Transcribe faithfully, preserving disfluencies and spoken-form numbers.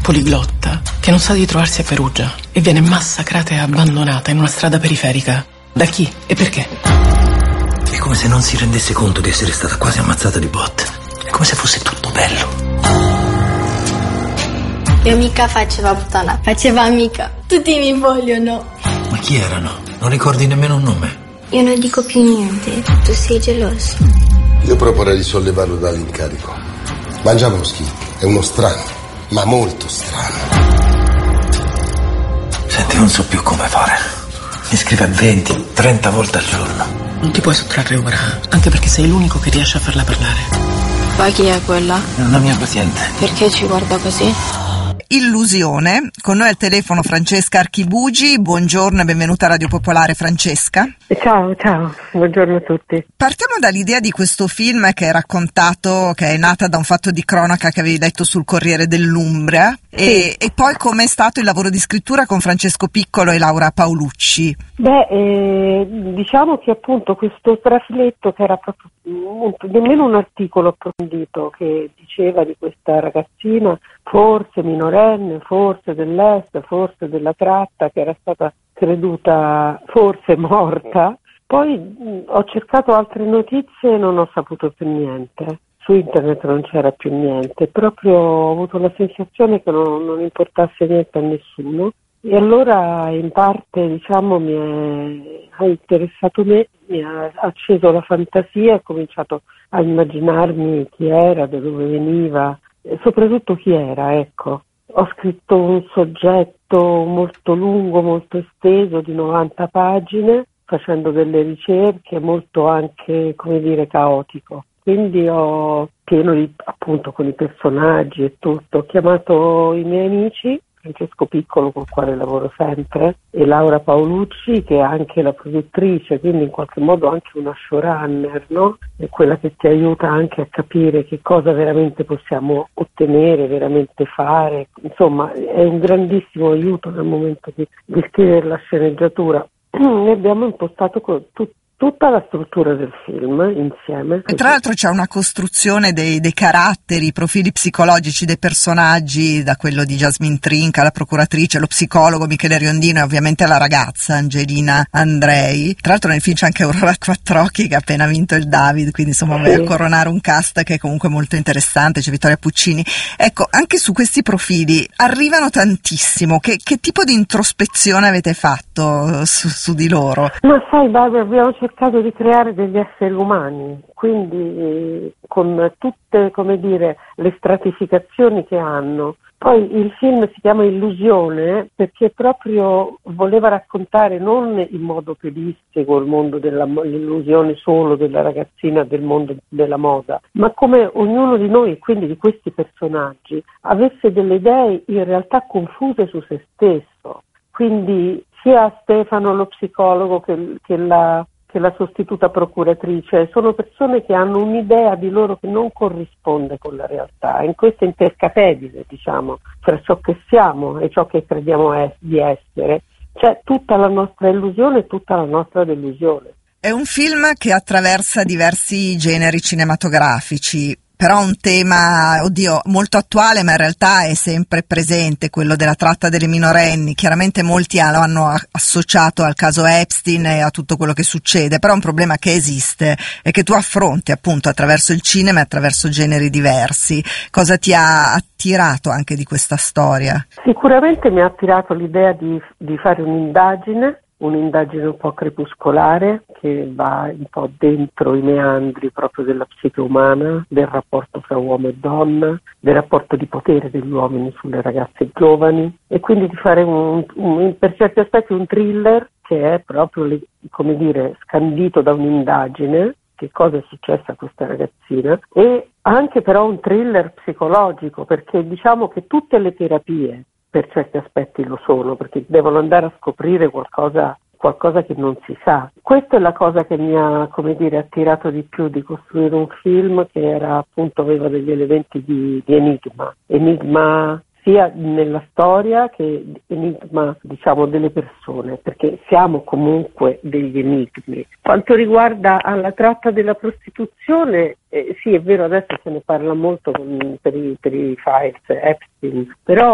poliglotta, che non sa di trovarsi a Perugia e viene massacrata e abbandonata in una strada periferica. Da chi e perché? È come se non si rendesse conto di essere stata quasi ammazzata di botte. È come se fosse tutto bello. Mia amica faceva puttana, faceva amica. Tutti mi vogliono. Ma chi erano? Non ricordi nemmeno un nome? Io non dico più niente, tu sei geloso. Io proporrei di sollevarlo dall'incarico. Mangiavoschi è uno strano, ma molto strano. Senti, non so più come fare. Mi scrive venti, trenta volte al giorno. Non ti puoi sottrarre ora, anche perché sei l'unico che riesce a farla parlare. Ma chi è quella? È una mia paziente. Perché ci guarda così? Illusione. Con noi al telefono Francesca Archibugi. Buongiorno e benvenuta a Radio Popolare, Francesca. Ciao, ciao, buongiorno a tutti. Partiamo dall'idea di questo film che è raccontato, che è nata da un fatto di cronaca che avevi letto sul Corriere dell'Umbria, sì. e, e poi com'è stato il lavoro di scrittura con Francesco Piccolo e Laura Paolucci. Beh, eh, diciamo che appunto questo trafiletto, che era proprio un, nemmeno un articolo approfondito, che diceva di questa ragazzina, forse minorenne, forse dell'est, forse della tratta, che era stata creduta forse morta. Poi mh, ho cercato altre notizie e non ho saputo più niente. Su internet non c'era più niente, proprio ho avuto la sensazione che non, non importasse niente a nessuno. E allora in parte, diciamo, mi è, ha interessato me, mi ha acceso la fantasia, ho cominciato a immaginarmi chi era, da dove veniva, e soprattutto chi era, ecco. Ho scritto un soggetto molto lungo, molto esteso, di novanta pagine, facendo delle ricerche, molto anche, come dire, caotico. Quindi ho, pieno di, appunto, con i personaggi e tutto, ho chiamato i miei amici, Francesco Piccolo, col quale lavoro sempre, e Laura Paolucci, che è anche la produttrice, quindi in qualche modo anche una showrunner, no? È quella che ti aiuta anche a capire che cosa veramente possiamo ottenere, veramente fare. Insomma, è un grandissimo aiuto nel momento di, di scrivere la sceneggiatura. E abbiamo impostato con tutti tutta la struttura del film insieme. E tra l'altro c'è una costruzione dei, dei caratteri, i profili psicologici dei personaggi, da quello di Jasmine Trinca, la procuratrice, lo psicologo Michele Riondino e ovviamente la ragazza Angelina Andrei. Tra l'altro nel film c'è anche Aurora Quattrocchi che ha appena vinto il David, quindi insomma vai a coronare un cast che è comunque molto interessante, c'è Vittoria Puccini. Ecco, anche su questi profili arrivano tantissimo. Che, che tipo di introspezione avete fatto su, su di loro? Ma sai Barbara, abbiamo cercato di creare degli esseri umani, quindi con tutte, come dire, le stratificazioni che hanno. Poi il film si chiama Illusione perché proprio voleva raccontare non in modo pedistico il mondo dell'illusione solo della ragazzina del mondo della moda, ma come ognuno di noi, quindi di questi personaggi, avesse delle idee in realtà confuse su se stesso. Quindi sia Stefano, lo psicologo, che, che la che la sostituta procuratrice, sono persone che hanno un'idea di loro che non corrisponde con la realtà, in questa intercatedine, diciamo, tra ciò che siamo e ciò che crediamo es- di essere, c'è tutta la nostra illusione e tutta la nostra delusione. È un film che attraversa diversi generi cinematografici, però un tema, oddio, molto attuale, ma in realtà è sempre presente, quello della tratta delle minorenni. Chiaramente molti lo hanno associato al caso Epstein e a tutto quello che succede, però è un problema che esiste e che tu affronti appunto attraverso il cinema e attraverso generi diversi. Cosa ti ha attirato anche di questa storia? Sicuramente mi ha attirato l'idea di, di fare un'indagine, un'indagine un po' crepuscolare che va un po' dentro i meandri proprio della psiche umana, del rapporto fra uomo e donna, del rapporto di potere degli uomini sulle ragazze giovani, e quindi di fare un, un, per certi aspetti un thriller che è proprio, come dire, scandito da un'indagine, che cosa è successo a questa ragazzina, e anche però un thriller psicologico, perché diciamo che tutte le terapie per certi aspetti lo sono, perché devono andare a scoprire qualcosa, qualcosa che non si sa. Questa è la cosa che mi ha, come dire, attirato di più di costruire un film che era appunto, aveva degli elementi di, di enigma, enigma sia nella storia che enigma, diciamo, delle persone, perché siamo comunque degli enigmi. Quanto riguarda alla tratta della prostituzione, eh, sì, è vero, adesso se ne parla molto con, per, i, per i files Epstein, però